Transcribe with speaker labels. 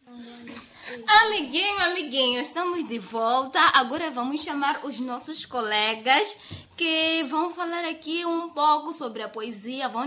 Speaker 1: Amiguinho, estamos de volta. Agora vamos chamar os nossos colegas que vão falar aqui um pouco sobre a poesia, vão